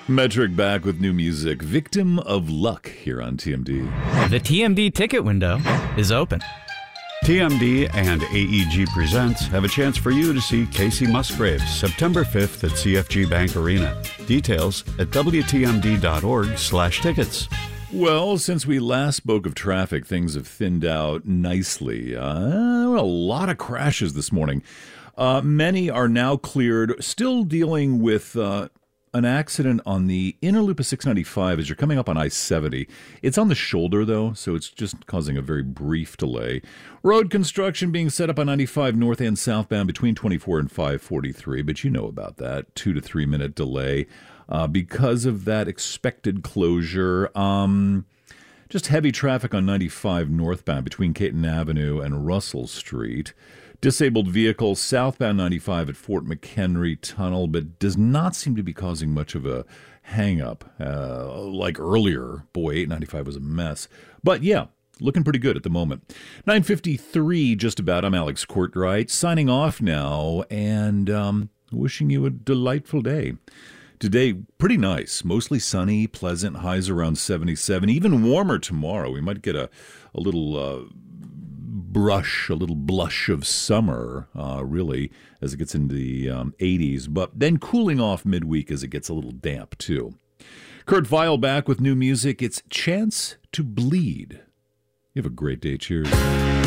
Metric back with new music. Victim of Luck here on TMD. The TMD ticket window is open. TMD and AEG Presents have a chance for you to see Casey Musgraves September 5th at CFG Bank Arena. Details at WTMD.org/tickets. Well, since we last spoke of traffic, things have thinned out nicely. A lot of crashes this morning. Many are now cleared, still dealing with an accident on the inner loop of 695 as you're coming up on I-70. It's on the shoulder, though, so it's just causing a very brief delay. Road construction being set up on 95 north and southbound between 24 and 543, but you know about that, 2 to 3 minute delay because of that expected closure. Just heavy traffic on 95 northbound between Caton Avenue and Russell Street. Disabled vehicle southbound 95 at Fort McHenry Tunnel, but does not seem to be causing much of a hang-up like earlier. Boy, 895 was a mess. But yeah, looking pretty good at the moment. 9:53 just about. I'm Alex Courtright, signing off now and wishing you a delightful day. Today, pretty nice, mostly sunny, pleasant, highs around 77, even warmer tomorrow. We might get a little blush of summer, really, as it gets into the 80s, but then cooling off midweek as it gets a little damp, too. Kurt Vile back with new music. It's Chance to Bleed. You have a great day. Cheers.